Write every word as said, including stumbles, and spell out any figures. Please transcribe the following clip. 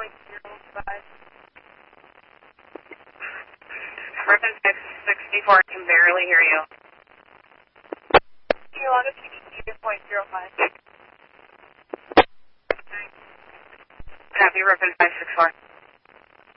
point zero five. Griffin six sixty-four, I can barely hear you. Your longest P D C is point zero five. Copy, Griffin five six four.